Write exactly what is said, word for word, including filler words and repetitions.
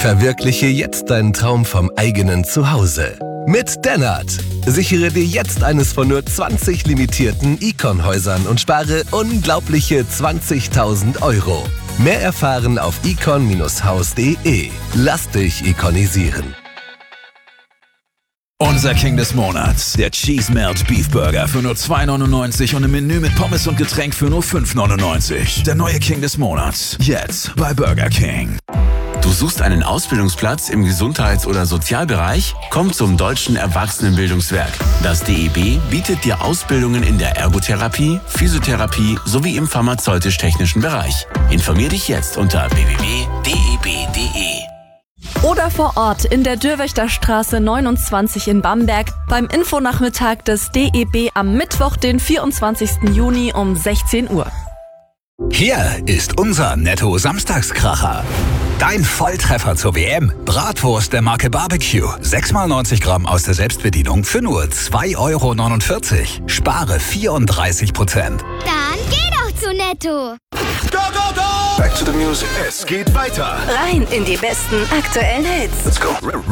Verwirkliche jetzt deinen Traum vom eigenen Zuhause. Mit Dennert. Sichere dir jetzt eines von nur zwanzig limitierten Icon-Häusern und spare unglaubliche zwanzigtausend Euro. Mehr erfahren auf icon Bindestrich haus punkt de. Lass dich ikonisieren. Unser King des Monats, der Cheese Melt Beef Burger für nur zwei neunundneunzig und ein Menü mit Pommes und Getränk für nur fünf neunundneunzig. Der neue King des Monats, jetzt bei Burger King. Du suchst einen Ausbildungsplatz im Gesundheits- oder Sozialbereich? Komm zum Deutschen Erwachsenenbildungswerk. Das D E B bietet dir Ausbildungen in der Ergotherapie, Physiotherapie sowie im pharmazeutisch-technischen Bereich. Informier dich jetzt unter w w w punkt d e b punkt d e. Oder vor Ort in der Dürrwächterstraße neunundzwanzig in Bamberg beim Infonachmittag des D E B am Mittwoch, den vierundzwanzigsten Juni um sechzehn Uhr. Hier ist unser Netto-Samstagskracher. Dein Volltreffer zur W M. Bratwurst der Marke Barbecue. sechs mal neunzig Gramm aus der Selbstbedienung für nur zwei Euro neunundvierzig. Spare vierunddreißig Prozent. Dann geh doch zu Netto. Go, go, go! Back to the music. Es geht weiter. Rein in die besten aktuellen Hits. Let's go.